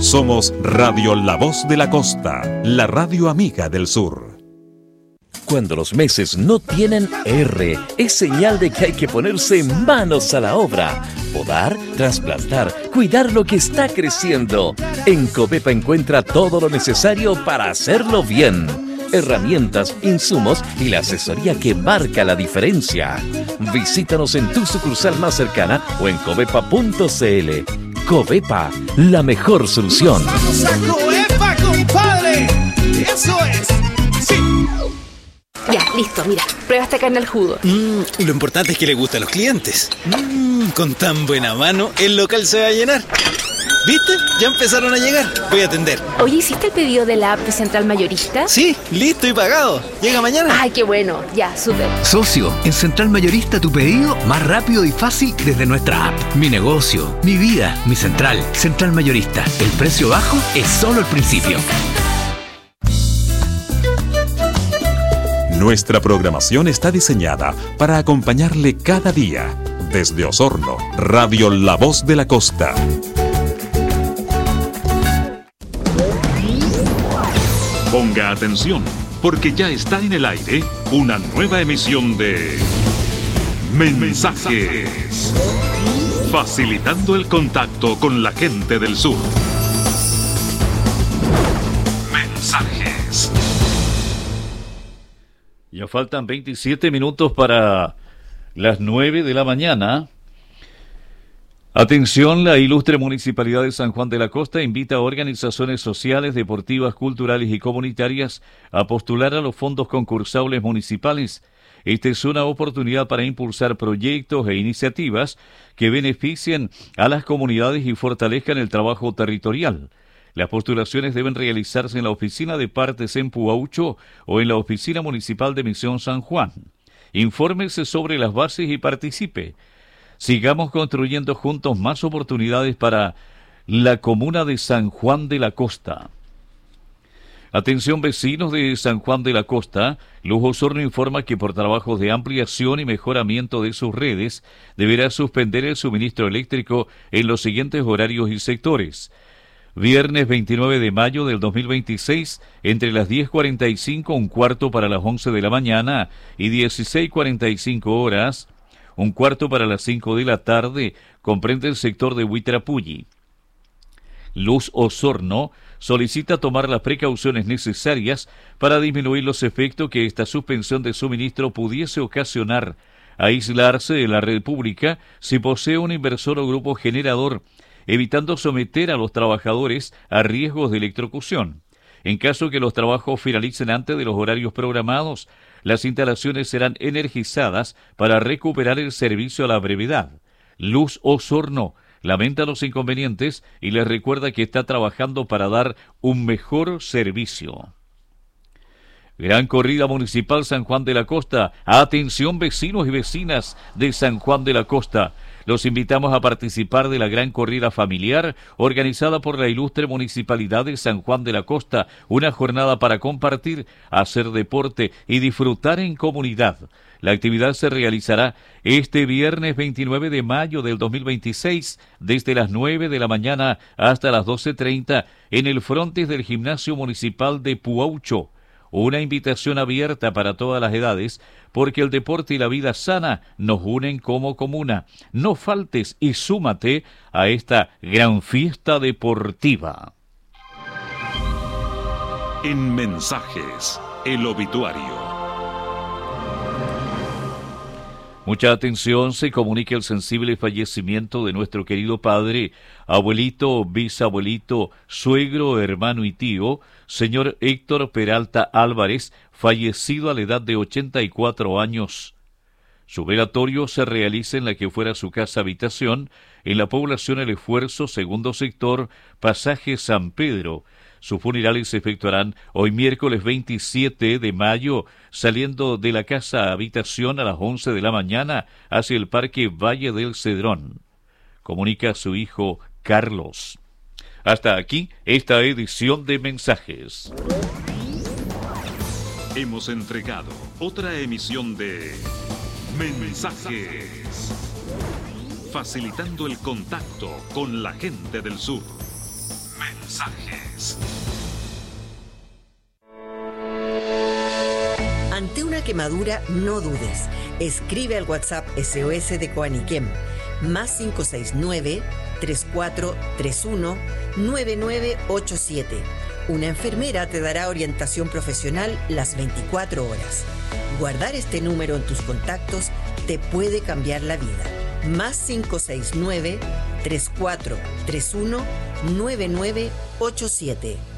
Somos Radio La Voz de la Costa, la radio amiga del sur. Cuando los meses no tienen R, es señal de que hay que ponerse manos a la obra. Podar, trasplantar, cuidar lo que está creciendo. En Covepa encuentra todo lo necesario para hacerlo bien. Herramientas, insumos y la asesoría que marca la diferencia. Visítanos en tu sucursal más cercana o en covepa.cl. Covepa, la mejor solución. ¡Vamos a Covepa, compadre! ¡Eso es! ¡Sí! Ya, listo, mira, prueba esta carne al jugo. Lo importante es que le gusta a los clientes. Con tan buena mano, el local se va a llenar. ¿Viste? Ya empezaron a llegar. Voy a atender. Oye, ¿hiciste el pedido de la app de Central Mayorista? Sí, listo y pagado. Llega mañana. Ay, qué bueno. Ya, súper. Socio, en Central Mayorista tu pedido más rápido y fácil desde nuestra app. Mi negocio, mi vida, mi central. Central Mayorista. El precio bajo es solo el principio. Nuestra programación está diseñada para acompañarle cada día. Desde Osorno, Radio La Voz de la Costa. Ponga atención, porque ya está en el aire una nueva emisión de Mensajes, facilitando el contacto con la gente del sur. Mensajes. Ya faltan 27 minutos para las 9 de la mañana. Atención, la ilustre Municipalidad de San Juan de la Costa invita a organizaciones sociales, deportivas, culturales y comunitarias a postular a los fondos concursables municipales. Esta es una oportunidad para impulsar proyectos e iniciativas que beneficien a las comunidades y fortalezcan el trabajo territorial. Las postulaciones deben realizarse en la oficina de partes en Puaucho o en la oficina municipal de Misión San Juan. Infórmese sobre las bases y participe. Sigamos construyendo juntos más oportunidades para la comuna de San Juan de la Costa. Atención vecinos de San Juan de la Costa, Luz Osorno informa que por trabajos de ampliación y mejoramiento de sus redes, deberá suspender el suministro eléctrico en los siguientes horarios y sectores. Viernes 29 de mayo del 2026, entre las 10:45, un cuarto para las 11 de la mañana y 16:45 horas, un cuarto para las 5 de la tarde, comprende el sector de Huitrapulli. Luz Osorno solicita tomar las precauciones necesarias para disminuir los efectos que esta suspensión de suministro pudiese ocasionar, aislarse de la red pública si posee un inversor o grupo generador, evitando someter a los trabajadores a riesgos de electrocución. En caso que los trabajos finalicen antes de los horarios programados, las instalaciones serán energizadas para recuperar el servicio a la brevedad. Luz Osorno lamenta los inconvenientes y les recuerda que está trabajando para dar un mejor servicio. Gran corrida municipal San Juan de la Costa. Atención vecinos y vecinas de San Juan de la Costa. Los invitamos a participar de la gran corrida familiar organizada por la ilustre Municipalidad de San Juan de la Costa, una jornada para compartir, hacer deporte y disfrutar en comunidad. La actividad se realizará este viernes 29 de mayo del 2026, desde las 9 de la mañana hasta las 12:30, en el frontis del Gimnasio Municipal de Puaucho. Una invitación abierta para todas las edades, porque el deporte y la vida sana nos unen como comuna. No faltes y súmate a esta gran fiesta deportiva. En Mensajes, el obituario. Mucha atención, se comunica el sensible fallecimiento de nuestro querido padre, abuelito, bisabuelito, suegro, hermano y tío, señor Héctor Peralta Álvarez, fallecido a la edad de 84 años. Su velatorio se realiza en la que fuera su casa habitación, en la población El Esfuerzo, segundo sector, pasaje San Pedro. Sus funerales se efectuarán hoy miércoles 27 de mayo, saliendo de la casa habitación a las 11 de la mañana hacia el Parque Valle del Cedrón. Comunica a su hijo Carlos. Hasta aquí esta edición de Mensajes. Hemos entregado otra emisión de Mensajes, facilitando el contacto con la gente del sur. mensajes. Ante una quemadura, no dudes. Escribe al WhatsApp SOS de Coaniquem, más 569-3431-9987. Una enfermera te dará orientación profesional las 24 horas. Guardar este número en tus contactos te puede cambiar la vida. Más 569-3431-9987.